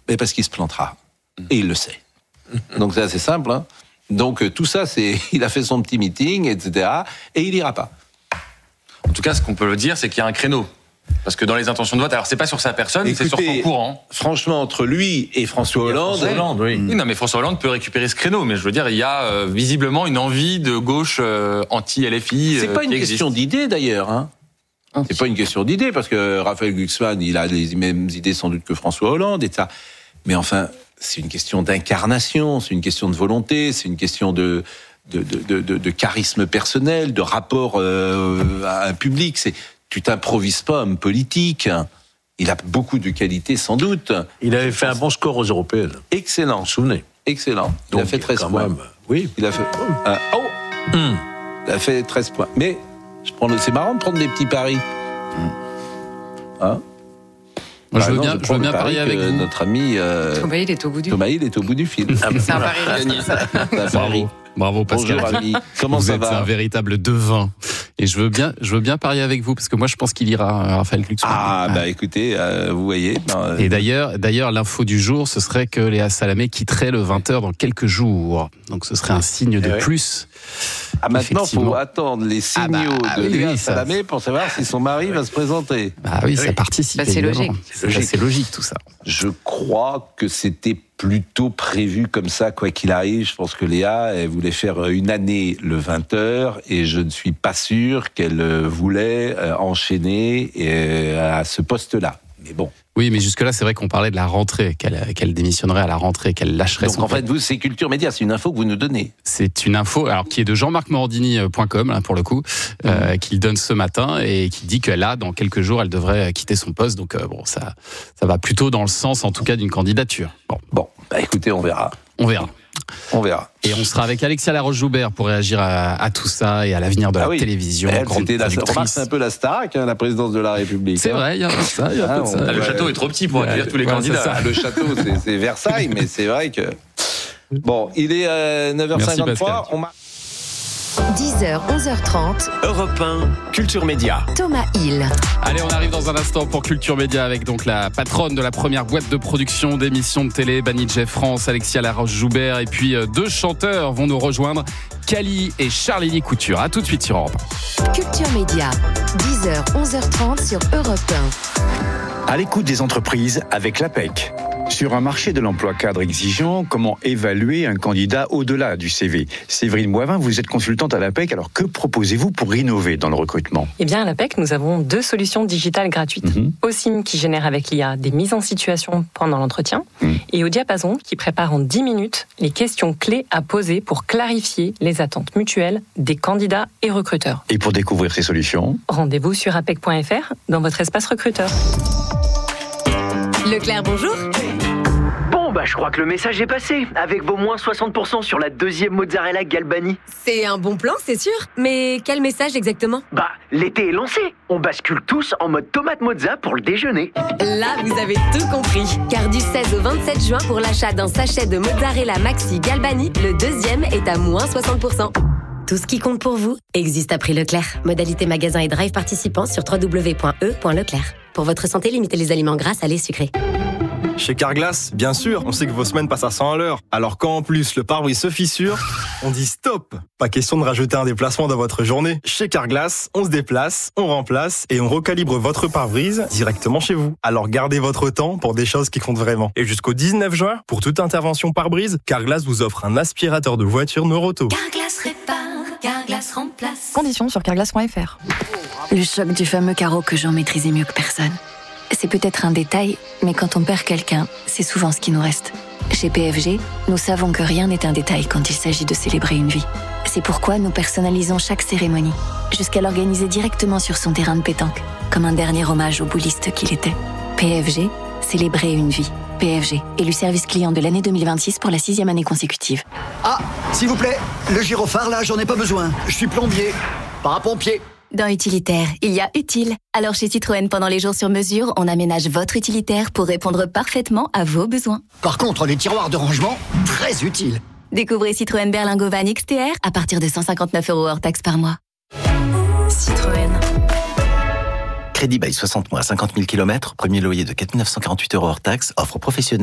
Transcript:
Mais parce qu'il se plantera. Et il le sait. Donc c'est assez simple. Hein. Donc tout ça, il a fait son petit meeting, etc. Et il n'ira pas. En tout cas, ce qu'on peut dire, c'est qu'il y a un créneau. Parce que dans les intentions de vote, alors c'est pas sur sa personne, c'est sur son courant. Franchement, entre lui et François Hollande, oui. Oui, non, mais François Hollande peut récupérer ce créneau. Mais je veux dire, il y a visiblement une envie de gauche anti-LFI. C'est pas une question d'idée d'ailleurs. Hein. C'est pas une question d'idée parce que Raphaël Glucksmann, il a les mêmes idées sans doute que François Hollande et ça. Mais enfin, c'est une question d'incarnation, c'est une question de volonté, c'est une question de charisme personnel, de rapport à un public. Tu t'improvises pas homme politique. Il a beaucoup de qualités, sans doute. Il avait fait un bon score aux européennes. Excellent. Vous vous souvenez ? Excellent. Il a fait 13 points. Oui. Il a fait... Il a fait 13 points. Mais c'est marrant de prendre des petits paris. Hein ? Moi, je veux bien parier avec vous. Notre ami... Thomas, il est au bout du fil. C'est un pari gagné, ça. Bravo Pascal. Bonjour ami. Comment vous ça êtes va ? un véritable devin. Et je veux bien parier avec vous parce que moi je pense qu'il ira Raphaël Glucksmann. Ah bah écoutez, vous voyez. Et d'ailleurs l'info du jour, ce serait que Léa Salamé quitterait le 20h dans quelques jours. Donc ce serait un signe de plus. Ah maintenant il faut attendre les signaux de Léa Salamé pour savoir si son mari va se présenter. Ah oui, ça participe. C'est logique. C'est logique tout ça. Je crois que c'était plutôt prévu comme ça, quoi qu'il arrive. Je pense que Léa, elle voulait faire une année le 20h et je ne suis pas sûr qu'elle voulait enchaîner à ce poste-là. Mais bon. Oui, mais jusque-là, c'est vrai qu'on parlait de la rentrée, qu'elle démissionnerait à la rentrée, qu'elle lâcherait son... Donc en fait, vous, c'est Culture Média, c'est une info que vous nous donnez. C'est une info, alors qui est de jean-marc-morandini.com, là, pour le coup, qu'il donne ce matin et qui dit que là, dans quelques jours, elle devrait quitter son poste. Donc bon, ça va plutôt dans le sens, en tout cas, d'une candidature. Bon, bah écoutez, on verra. On verra. Et on sera avec Alexia Laroche-Joubert pour réagir à tout ça et à l'avenir de la télévision. C'est un peu la Starac, la présidence de la République. C'est vrai, il y a un peu ça. Le château est trop petit pour accueillir tous les candidats. Le château, c'est Versailles, mais c'est vrai que... Bon, il est 9h53. 10h, 11h30. Europe 1, Culture Média. Thomas Hill. Allez, on arrive dans un instant pour Culture Média avec donc la patronne de la première boîte de production d'émissions de télé, Banijay France, Alexia Laroche-Joubert. Et puis deux chanteurs vont nous rejoindre, Kali et Charlie Couture. À tout de suite sur Europe 1. Culture Média, 10h, 11h30 sur Europe 1. À l'écoute des entreprises avec l'APEC. Sur un marché de l'emploi cadre exigeant, comment évaluer un candidat au-delà du CV ? Séverine Boivin, vous êtes consultante à l'APEC, alors que proposez-vous pour innover dans le recrutement ? Eh bien, à l'APEC, nous avons 2 solutions digitales gratuites. OSIM, qui génère avec l'IA des mises en situation pendant l'entretien, et au Diapason, qui prépare en 10 minutes les questions clés à poser pour clarifier les attentes mutuelles des candidats et recruteurs. Et pour découvrir ces solutions ? Rendez-vous sur apec.fr dans votre espace recruteur. Leclerc, bonjour. Bon, je crois que le message est passé, avec vos moins 60% sur la 2e mozzarella Galbani. C'est un bon plan, c'est sûr. Mais quel message exactement ? L'été est lancé. On bascule tous en mode tomate mozza pour le déjeuner. Là, vous avez tout compris. Car du 16 au 27 juin, pour l'achat d'un sachet de mozzarella Maxi Galbani, le 2e est à moins 60%. Tout ce qui compte pour vous existe à prix Leclerc. Modalité magasin et drive participants sur www.e.leclerc. Pour votre santé, limitez les aliments gras, salés, sucrés. Chez Carglass, bien sûr, on sait que vos semaines passent à 100 à l'heure. Alors quand en plus le pare-brise se fissure, on dit stop. Pas question de rajouter un déplacement dans votre journée. Chez Carglass, on se déplace, on remplace et on recalibre votre pare-brise directement chez vous. Alors gardez votre temps pour des choses qui comptent vraiment. Et jusqu'au 19 juin, pour toute intervention pare-brise, Carglass vous offre un aspirateur de voiture Noroto. Carglass répare, Carglass remplace. Conditions sur carglass.fr. Le choc du fameux carreau que j'en maîtrisais mieux que personne. C'est peut-être un détail, mais quand on perd quelqu'un, c'est souvent ce qui nous reste. Chez PFG, nous savons que rien n'est un détail quand il s'agit de célébrer une vie. C'est pourquoi nous personnalisons chaque cérémonie, jusqu'à l'organiser directement sur son terrain de pétanque, comme un dernier hommage au bouliste qu'il était. PFG, célébrer une vie. PFG, élu service client de l'année 2026 pour la 6e année consécutive. Ah, s'il vous plaît, le gyrophare là, j'en ai pas besoin. Je suis plombier, parapompier. Dans Utilitaire, il y a utile. Alors chez Citroën, pendant les jours sur mesure, on aménage votre utilitaire pour répondre parfaitement à vos besoins. Par contre, les tiroirs de rangement, très utiles. Découvrez Citroën Berlingo Van XTR à partir de 159 € hors taxe par mois. Citroën. Crédit bail 60 mois, 50 000 km, premier loyer de 4 948 € hors taxe, offre professionnelle.